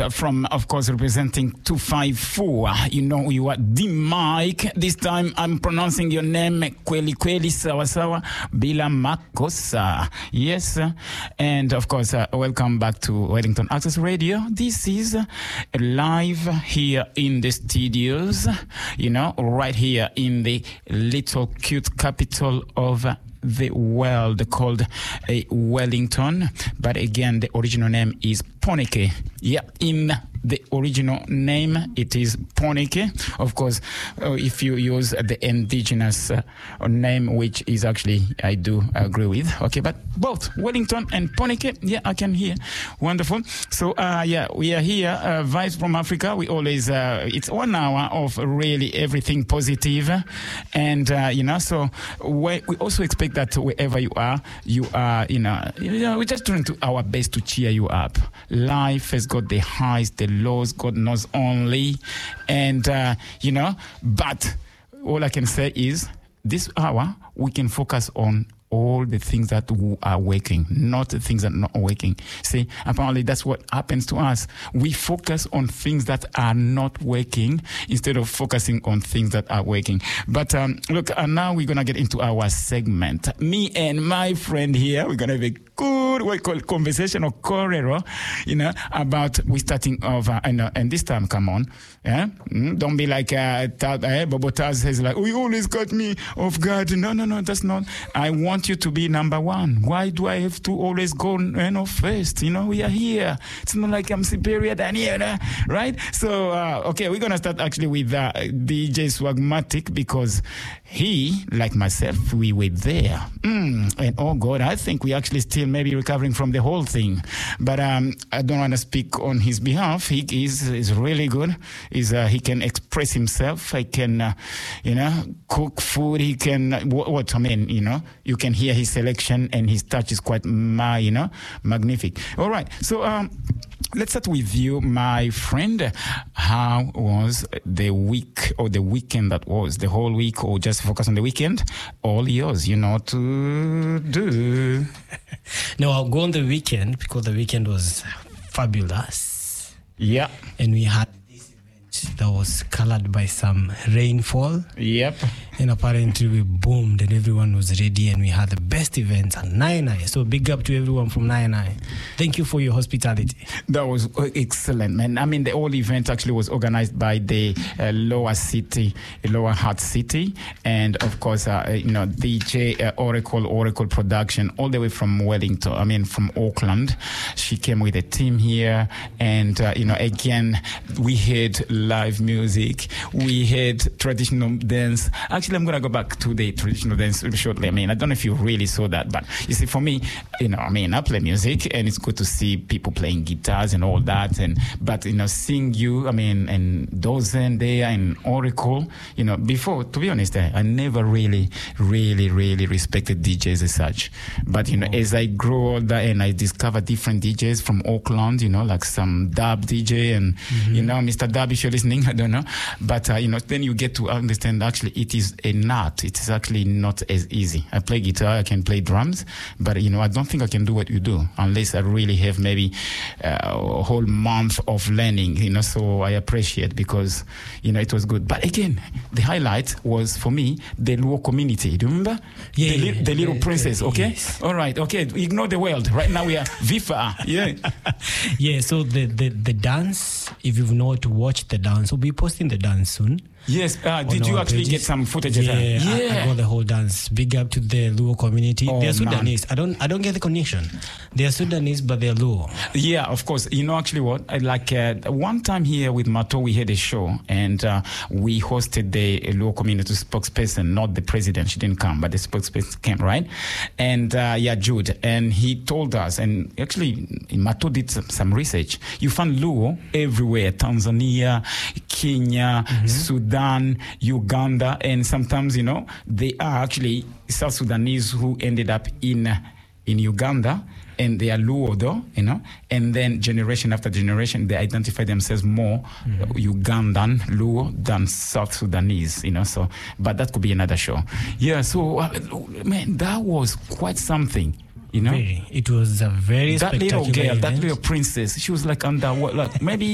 from, of course, representing 254. You know, you are the Mike. This time I'm pronouncing your name Kweli Kweli Sawa Sawa Bila Makosa. Yes. And, of course, welcome back to Wellington Access Radio. This is live here in the studios, you know, right here in the little cute capital of the world called Wellington. But again, the original name is Poneke. Yeah, in the original name, it is Poneke. Of course, if you use the indigenous name, which is actually, I do agree with. Okay, but both Wellington and Poneke, yeah, I can hear. Wonderful. So, yeah, we are here, Vibes from Africa. We always, it's 1 hour of really everything positive. And, you know, so we also expect that wherever you are, you know, we're just trying to our best to cheer you up. Life has got the highs, the lows, God knows only. And, you know, but all I can say is this hour, we can focus on all the things that are working, not the things that are not working. See, apparently that's what happens to us. We focus on things that are not working instead of focusing on things that are working. But look, now we're going to get into our segment. Me and my friend here, we're going to have a good, what we call conversation or corridor, you know, about we starting off, and this time, come on, yeah? Don't be like Bobo Taz says, like, oh, you always got me off guard. No, that's not. I want you to be number one. Why do I have to always go, first? You know, we are here. It's not like I'm superior than you, right? So, okay, we're going to start actually with DJ Swagmatic because he, like myself, we were there. And oh God, I think we actually still maybe recovering from the whole thing. But I don't want to speak on his behalf. He is really good. He can express himself. He can, cook food. He can, you can hear his selection and his touch is quite, magnific. All right. So, let's start with you, my friend. How was the week or the weekend that was? The whole week or just focus on the weekend? All yours, you know what to do. No, I'll go on the weekend because the weekend was fabulous. Yeah. And we had this event that was colored by some rainfall. Yep. And apparently we boomed and everyone was ready and we had the best events at Nine. So big up to everyone from Nine. Thank you for your hospitality. That was excellent, man. I mean, the whole event actually was organized by the Lower Hutt City. And of course, DJ Oracle Production, all the way from Wellington, from Auckland. She came with a team here. And, again, we had live music. We had traditional dance. Actually, I'm going to go back to the traditional dance shortly. I don't know if you really saw that, but you see, for me, I play music and it's good to see people playing guitars and all that. But seeing you, and Dozen there and Oracle, before, to be honest, I never really respected DJs as such. But, as I grow older and I discover different DJs from Auckland, like some dub DJ and, Mr. Dub, if you're listening, I don't know. But, then you get to understand actually it is an art. It's actually not as easy. I play guitar, I can play drums, but I don't think I can do what you do unless I really have maybe a whole month of learning, so I appreciate because, it was good. But again, the highlight was for me, the Luo community. Do you remember? Yeah. The little princess, okay? Yes. All right, okay. Ignore the world. Right now we are Vifa. Yeah. Yeah, so the dance, if you've not watched the dance, we'll be posting the dance soon. Yes, did you actually get some footage? Yeah, I got the whole dance. Big up to the Luo community. They're Sudanese. Man. I don't get the connection. They're Sudanese, but they're Luo. Yeah, of course. Actually what? One time here with Mato, we had a show and we hosted the Luo community spokesperson, not the president. She didn't come, but the spokesperson came, right? And Jude. And he told us, and actually Mato did some research. You find Luo everywhere. Tanzania, Kenya, Sudan, Uganda, and sometimes, they are actually South Sudanese who ended up in Uganda, and they are Luo though, and then generation after generation, they identify themselves more Ugandan Luo than South Sudanese, so, but that could be another show. Yeah, so, man, that was quite something. It was a very that spectacular little girl, event. that little princess, she was like under what, like maybe